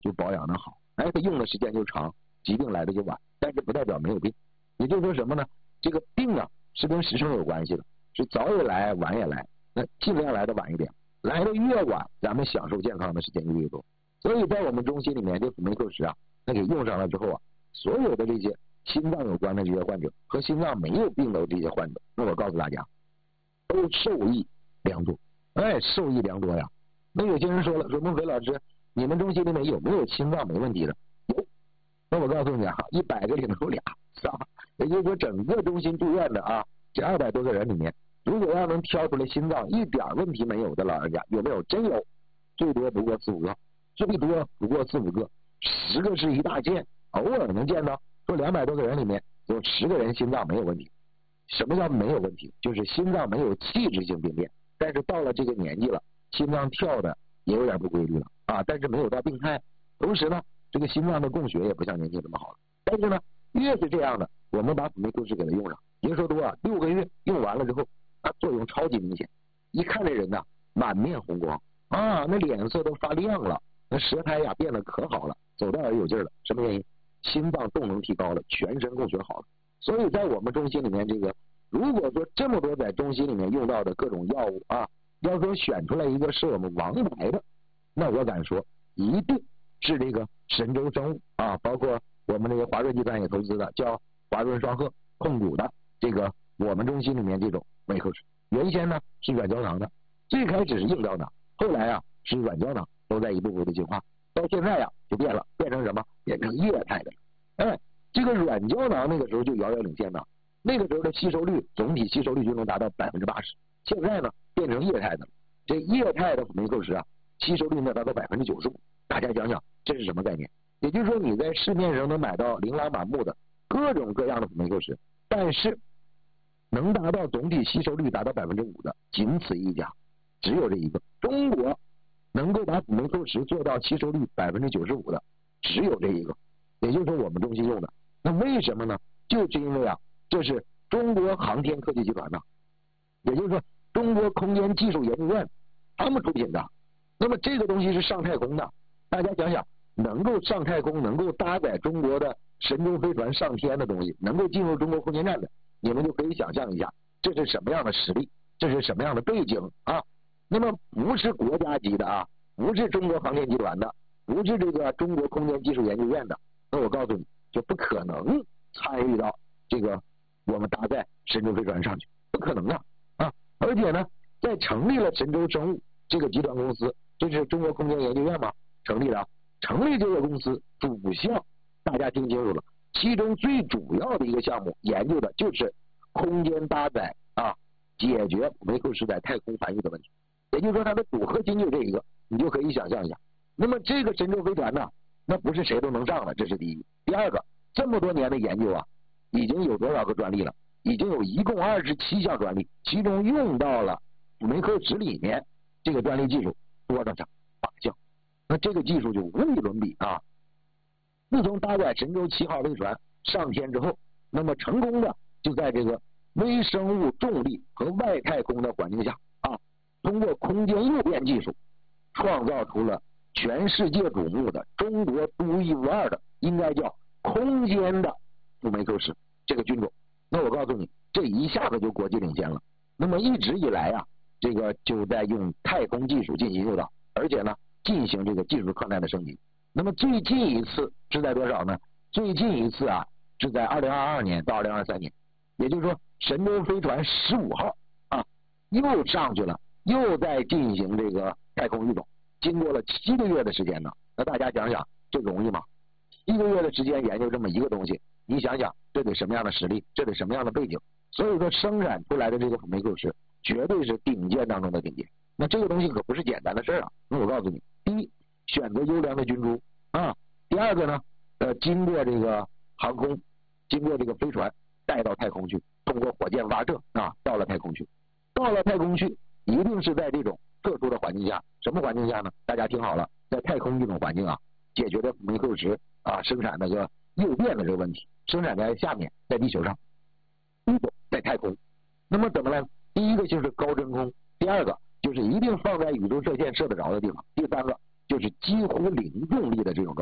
就保养的好，它用的时间就长，疾病来的就晚，但是不代表没有病。也就是说什么呢？这个病啊是跟时辰有关系的，是早也来晚也来，那尽量来的晚一点，来的越晚，咱们享受健康的时间就越多。所以在我们中心里面，这辅酶 Q10啊，那给用上了之后啊，所有的这些心脏有关的这些患者和心脏没有病的这些患者，那我告诉大家，都受益良多。受益良多呀。那有些人说了，说孟非老师，你们中心里面有没有心脏没问题的？有。那我告诉你啊，100个里面有俩，是吧？也就是说，整个中心住院的啊，这200多个人里面，如果要能挑出来心脏一点问题没有的老人家，有没有？真有，最多不过4、5个，最多不过4、5个，10个是一大件，偶尔能见到说200多个人里面有10个人心脏没有问题。什么叫没有问题？就是心脏没有器质性病变，但是到了这个年纪了，心脏跳的也有点不规律了啊，但是没有到病态。同时呢，这个心脏的供血也不像年轻这么好了。但是呢，越是这样的，我们把辅酶 Q10给它用上，别说多6个月用完了之后，它作用超级明显。一看这人呢，满面红光啊，那脸色都发亮了，那舌苔呀变得可好了，走道也有劲了。什么原因？心脏动能提高了，全身供血好了。所以在我们中心里面，这个如果说这么多在中心里面用到的各种药物啊，要说选出来一个是我们王牌的，那我敢说一定是这个神州生物啊，包括我们这个华润集团也投资的叫华润双鹤控股的这个我们中心里面这种辅酶 Q10，原先呢是软胶囊的，最开始是硬胶囊，后来啊是软胶囊，都在一步步的进化，到现在呀就变了，变成什么？变成液态的了。这个软胶囊那个时候就遥遥领先的，那个时候的吸收率，总体吸收率就能达到80%，现在呢变成液态的了。这液态的辅酶 Q10啊，吸收率呢达到95%。大家想想这是什么概念？也就是说你在市面上能买到琳琅满目的各种各样的辅酶 Q10，但是能达到总体吸收率达到5%的仅此一家，只有这一个。中国能够把辅酶 Q10做到吸收率95%的只有这一个，也就是我们中心用的。那为什么呢？就是因为啊，这是中国航天科技集团的，也就是说中国空间技术研究院他们出品的。那么这个东西是上太空的，大家想想，能够上太空，能够搭载中国的神舟飞船上天的东西，能够进入中国空间站的，你们就可以想象一下，这是什么样的实力，这是什么样的背景啊？那么不是国家级的啊，不是中国航天集团的，不是这个中国空间技术研究院的，那我告诉你，就不可能参与到这个我们搭载神舟飞船上去，不可能啊！而且呢，在成立了神舟生物这个集团公司，这是中国空间研究院嘛成立的，成立这个公司主项大家听清楚了，其中最主要的一个项目研究的就是空间搭载啊，解决辅酶 Q10在太空繁育的问题。也就是说它的主核心就这一个，你就可以想象一下。那么这个神舟飞船呢，那不是谁都能上的，这是第一。第二个，这么多年的研究啊，已经有多少个专利了？已经有一共27项专利，其中用到了辅酶 Q10里面这个专利技术多少项？8项。那这个技术就无与伦比啊！自从搭载神舟7号飞船上天之后，那么成功的就在这个微生物重力和外太空的环境下啊，通过空间诱变技术，创造出了全世界瞩目的中国独一无二的，应该叫空间的辅酶 Q10这个菌种。那我告诉你，这一下子就国际领先了。那么一直以来啊，这个就在用太空技术进行诱导，而且呢，进行这个技术抗战的升级。那么最近一次是在多少呢？最近一次啊，是在2022年到2023年，也就是说，神舟飞船15号啊，又上去了，又在进行这个太空运动，经过了7个月的时间呢。那大家想想，这容易吗？7个月的时间研究这么一个东西，你想想，这得什么样的实力，这得什么样的背景？所以说，生产出来的这个辅酶 Q10绝对是顶尖当中的顶尖。那这个东西可不是简单的事啊！那我告诉你，第一，选择优良的菌株啊；第二个呢，经过这个航空，经过这个飞船带到太空去，通过火箭发射啊，到了太空去。到了太空去，一定是在这种特殊的环境下。什么环境下呢？大家听好了，在太空这种环境啊，解决的辅酶 Q10啊生产那个诱变的这个问题，生产在下面，在地球上，在太空。那么怎么呢？第一个就是高真空，第二个就是一定放在宇宙射线射得着的地方，第三个就是几乎零重力的这种